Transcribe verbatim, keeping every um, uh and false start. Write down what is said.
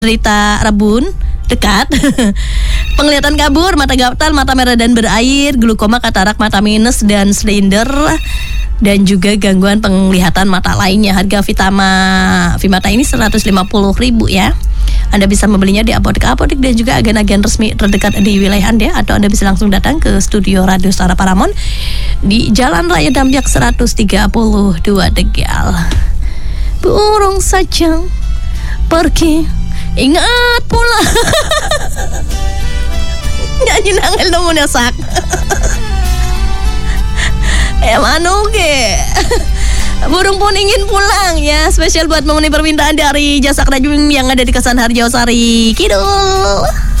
derita rabun dekat, penglihatan kabur, mata gatal, mata merah dan berair, glukoma, katarak, mata minus dan silinder, dan juga gangguan penglihatan mata lainnya. Harga Vitama Vimata ini seratus lima puluh ribu ya. Anda bisa membelinya di apotek-apotek dan juga agen-agen resmi terdekat di wilayah Anda, atau Anda bisa langsung datang ke studio Radio Suara Paramount di Jalan Raya Damjak seratus tiga puluh dua Tegal. Burung saja pergi, ingat pula. Nyanyi nangil dong sak. Eh manu ke? Burung pun ingin pulang ya. Spesial buat memenuhi permintaan dari Jasa Kerajaan yang ada di Kesan Harjosari Kidul.